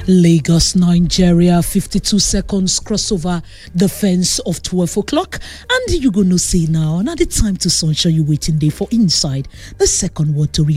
Lagos, Nigeria, 52 seconds crossover the fence of 12 o'clock. And you gonna say now the time to sunshine you waiting there for inside the second word to read